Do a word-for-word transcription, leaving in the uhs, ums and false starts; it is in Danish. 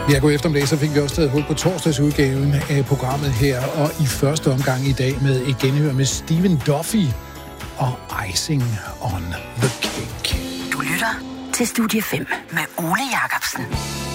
Ja, god eftermiddag, så fik vi også taget hul på torsdagsudgaven af programmet her, og i første omgang i dag med et genhør med Stephen Duffy og Icing on the Cake. Du lytter til Studie fem med Ole Jacobsen.